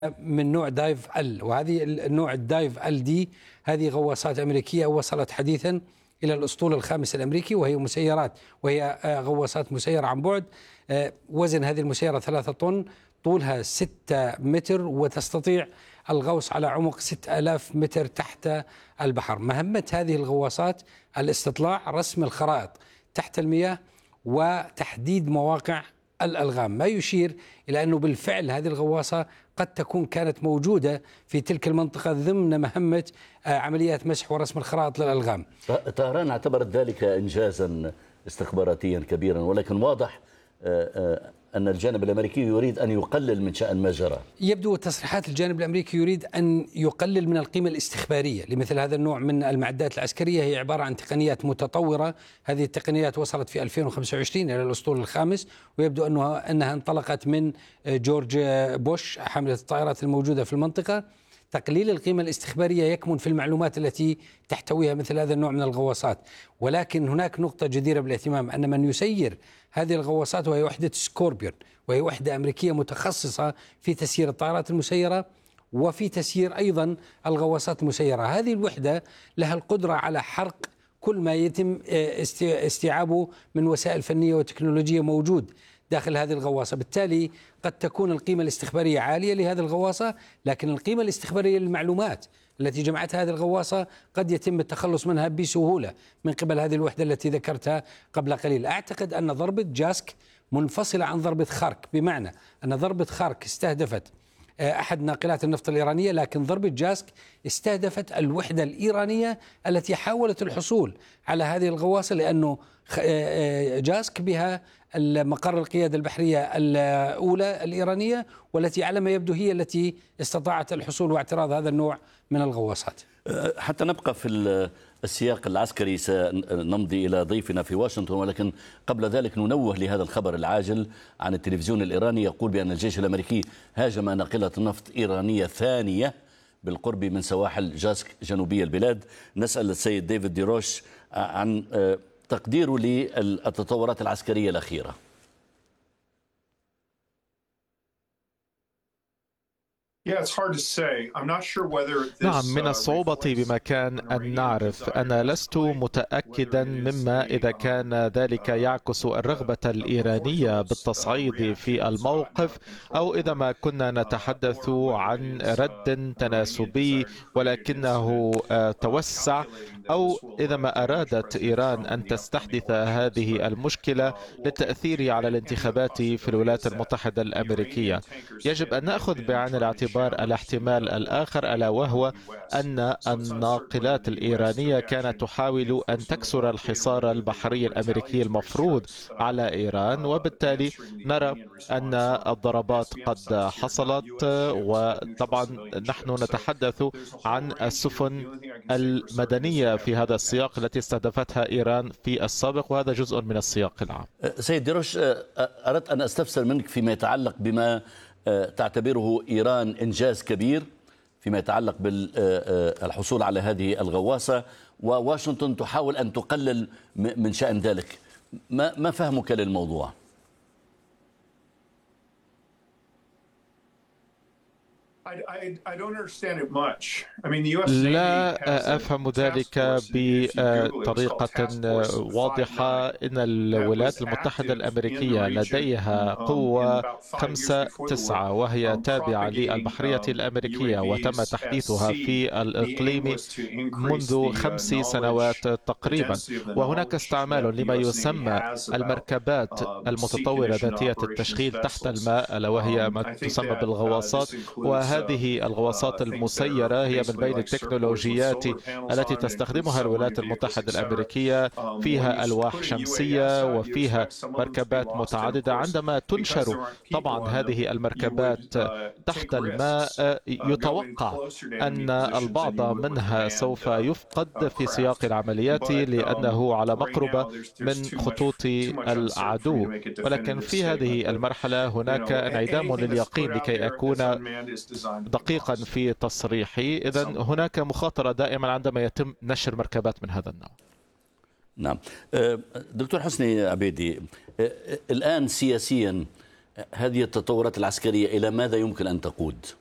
من نوع دايف ال، وهذه النوع الدايف ال دي هذه غواصات أمريكية وصلت حديثا إلى الأسطول الخامس الأمريكي، وهي مسيرات، وهي غواصات مسيرة عن بعد. وزن هذه المسيرة 3 طن، طولها 6 متر، وتستطيع الغوص على عمق 6000 متر تحت البحر. مهمة هذه الغواصات الاستطلاع، رسم الخرائط تحت المياه، وتحديد مواقع الألغام، ما يشير إلى أنه بالفعل هذه الغواصة قد تكون كانت موجودة في تلك المنطقة ضمن مهمة عمليات مسح ورسم الخرائط للألغام. طهران اعتبرت ذلك إنجازا استخباراتيا كبيرا، ولكن واضح أن الجانب الأمريكي يريد أن يقلل من شأن ما جرى. يبدو تصريحات الجانب الأمريكي يريد أن يقلل من القيمة الاستخبارية لمثل هذا النوع من المعدات العسكرية. هي عبارة عن تقنيات متطورة، هذه التقنيات وصلت في 2025 إلى الأسطول الخامس، ويبدو أنها انطلقت من جورج بوش حاملة الطائرات الموجودة في المنطقة. تقليل القيمة الاستخبارية يكمن في المعلومات التي تحتويها مثل هذا النوع من الغواصات، ولكن هناك نقطة جديرة بالاهتمام، أن من يسير هذه الغواصات وهي وحدة سكوربيون، وهي وحدة أمريكية متخصصة في تسيير الطائرات المسيرة وفي تسيير أيضا الغواصات المسيرة. هذه الوحدة لها القدرة على حرق كل ما يتم استيعابه من وسائل فنية وتكنولوجية موجود داخل هذه الغواصة. بالتالي قد تكون القيمة الاستخبارية عالية لهذه الغواصة، لكن القيمة الاستخبارية للمعلومات التي جمعتها هذه الغواصة قد يتم التخلص منها بسهولة من قبل هذه الوحدة التي ذكرتها قبل قليل. أعتقد أن ضربة جاسك منفصلة عن ضربة خارك، بمعنى أن ضربة خارك استهدفت أحد ناقلات النفط الإيرانية، لكن ضربة جاسك استهدفت الوحدة الإيرانية التي حاولت الحصول على هذه الغواصة، لأنه جاسك بها مقر القيادة البحرية الأولى الإيرانية، والتي على ما يبدو هي التي استطاعت الحصول واعتراض هذا النوع من الغواصات. حتى نبقى في السياق العسكري سنمضي إلى ضيفنا في واشنطن، ولكن قبل ذلك ننوه لهذا الخبر العاجل عن التلفزيون الإيراني، يقول بأن الجيش الأمريكي هاجم ناقلة نفط إيرانية ثانية بالقرب من سواحل جاسك جنوبي البلاد. نسأل السيد ديفيد ديروش عن تقديره للتطورات العسكرية الأخيرة. نعم، من الصعوبة بمكان أن نعرف. أنا لست متأكدا مما إذا كان ذلك يعكس الرغبة الإيرانية بالتصعيد في الموقف، أو إذا ما كنا نتحدث عن رد تناسبي ولكنه توسع، أو إذا ما أرادت إيران أن تستحدث هذه المشكلة للتأثير على الانتخابات في الولايات المتحدة الأمريكية. يجب أن نأخذ بعين الاعتبار الاحتمال الآخر، ألا وهو أن الناقلات الإيرانية كانت تحاول أن تكسر الحصار البحري الأمريكي المفروض على إيران، وبالتالي نرى أن الضربات قد حصلت. وطبعا نحن نتحدث عن السفن المدنية في هذا السياق التي استهدفتها إيران في السابق، وهذا جزء من السياق العام. سيد ديروش، أردت أن أستفسر منك فيما يتعلق بما تعتبره إيران إنجاز كبير فيما يتعلق بالحصول على هذه الغواصة، وواشنطن تحاول أن تقلل من شأن ذلك. ما فهمك للموضوع؟ لا أفهم ذلك بطريقة واضحة. إن الولايات المتحدة الأمريكية لديها قوة 5-9، وهي تابعة للبحرية الأمريكية، وتم تحديثها في الإقليم منذ 5 سنوات تقريبا. وهناك استعمال لما يسمى المركبات المتطورة ذاتية التشغيل تحت الماء، ألا وهي ما تسمى بالغواصات. وهذه الغواصات المسيرة هي من بين التكنولوجيات التي تستخدمها الولايات المتحدة الأمريكية. فيها ألواح شمسية وفيها مركبات متعددة. عندما تنشر طبعا هذه المركبات تحت الماء، يتوقع أن البعض منها سوف يفقد في سياق العمليات لأنه على مقربة من خطوط العدو، ولكن في هذه المرحلة هناك انعدام لليقين لكي أكون دقيقا في تصريحي. إذن هناك مخاطرة دائما عندما يتم نشر مركبات من هذا النوع. نعم. دكتور حسني عبيدي، الآن سياسيا هذه التطورات العسكرية إلى ماذا يمكن أن تقود؟